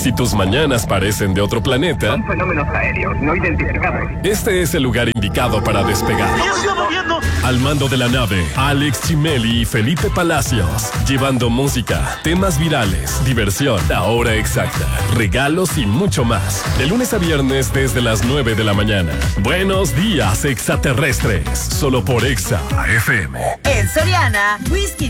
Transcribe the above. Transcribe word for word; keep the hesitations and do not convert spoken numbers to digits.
Si tus mañanas parecen de otro planeta, son fenómenos aéreos no identificados. Este es el lugar indicado para despegar. ¡Ya se está moviendo! Al mando de la nave, Alex Chimeli y Felipe Palacios, llevando música, temas virales, diversión, la hora exacta, regalos y mucho más. De lunes a viernes desde las nueve de la mañana. Buenos días, extraterrestres. Solo por Exa F M. En Soriana, whisky